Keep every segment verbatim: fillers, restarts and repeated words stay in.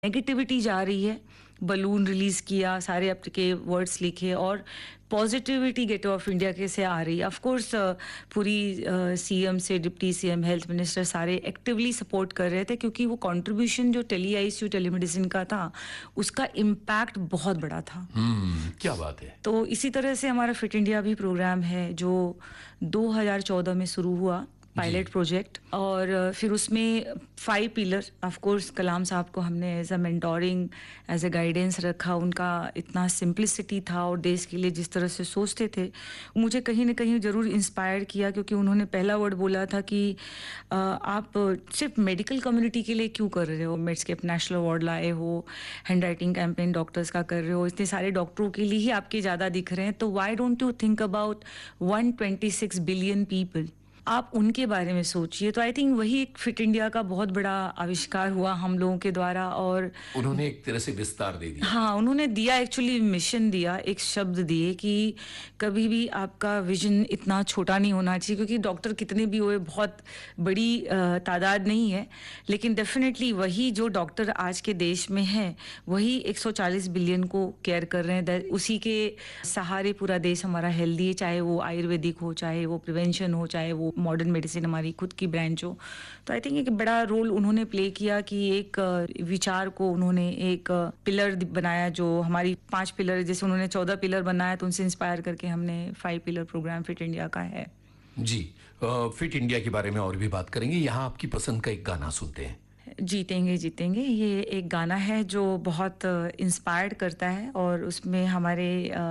Negativity जा रही है। बलून रिलीज किया, सारे आपके वर्ड्स लिखे और पॉजिटिविटी गेट ऑफ इंडिया के से आ रही है। ऑफ कोर्स पूरी सीएम से डिप्टी सीएम, हेल्थ मिनिस्टर सारे एक्टिवली सपोर्ट कर रहे थे क्योंकि वो कंट्रीब्यूशन जो टेली आईसीयू टेलीमेडिसिन का था उसका इम्पैक्ट बहुत बड़ा था। हम्म क्या बात है। तो इसी तरह से हमारा फिट इंडिया भी प्रोग्राम है जो दो हज़ार चौदह में शुरू हुआ, पायलट प्रोजेक्ट, और फिर उसमें फाइव पिलर। ऑफ कोर्स कलाम साहब को हमने as a mentoring, as a guidance रखा। उनका इतना सिंप्लिसिटी था और देश के लिए जिस तरह से सोचते थे मुझे कहीं ना कहीं ज़रूर इंस्पायर किया, क्योंकि उन्होंने पहला वर्ड बोला था कि आ, आप सिर्फ मेडिकल कम्युनिटी के लिए क्यों कर रहे हो, मेड्सकेप नेशनल अवार्ड लाए हो, हैंड राइटिंग कैंपेन डॉक्टर्स का कर रहे हो, इतने सारे डॉक्टरों के लिए ही आपके ज़्यादा दिख रहे हैं, तो why don't you think about one twenty six billion people, आप उनके बारे में सोचिए। तो आई थिंक वही एक फिट इंडिया का बहुत बड़ा आविष्कार हुआ हम लोगों के द्वारा। और उन्होंने एक तरह से विस्तार दे दिया। हाँ, उन्होंने दिया, एक्चुअली मिशन दिया, एक शब्द दिए कि कभी भी आपका विजन इतना छोटा नहीं होना चाहिए, क्योंकि डॉक्टर कितने भी हुए बहुत बड़ी तादाद नहीं है, लेकिन डेफिनेटली वही जो डॉक्टर आज के देश में है वही एक सौ चालीस बिलियन को केयर कर रहे हैं। उसी के सहारे पूरा देश हमारा हेल्दी है, चाहे वो आयुर्वेदिक हो, चाहे वो प्रिवेंशन हो, चाहे वो मॉडर्न मेडिसिन हमारी खुद की ब्रांच हो। तो आई थिंक एक बड़ा रोल उन्होंने प्ले किया कि एक विचार को उन्होंने एक पिलर बनाया, जो हमारी पांच पिलर, जैसे उन्होंने चौदह पिलर बनाया तो उनसे इंस्पायर करके हमने five pillar programme fit India का है। जी, फिट इंडिया के बारे में और भी बात करेंगे। यहाँ आपकी पसंद का एक गाना सुनते हैं। जीतेंगे जीतेंगे, ये एक गाना है जो बहुत इंस्पायर्ड करता है और उसमें हमारे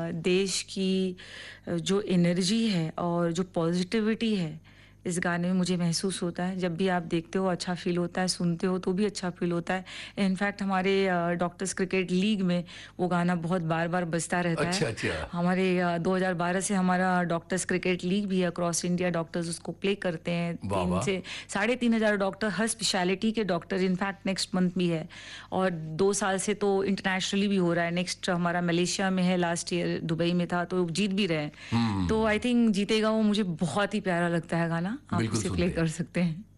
देश की जो एनर्जी है और जो पॉजिटिविटी है इस गाने में मुझे महसूस होता है। जब भी आप देखते हो अच्छा फील होता है, सुनते हो तो भी अच्छा फील होता है। इनफैक्ट हमारे डॉक्टर्स क्रिकेट लीग में वो गाना बहुत बार बार बजता रहता अच्छा, है। अच्छा। हमारे दो हज़ार बारह से हमारा डॉक्टर्स क्रिकेट लीग भी है, अक्रॉस इंडिया डॉक्टर्स उसको प्ले करते हैं। तीन से साढ़े तीन हजार डॉक्टर, हर स्पेशलिटी के डॉक्टर, इनफैक्ट नेक्स्ट मंथ भी है और दो साल से तो इंटरनेशनली भी हो रहा है। नेक्स्ट हमारा मलेशिया में है, लास्ट ईयर दुबई में था, तो जीत भी रहे। तो आई थिंक जीतेगा वो मुझे बहुत ही प्यारा लगता है गाना, आप उसे प्ले कर सकते हैं।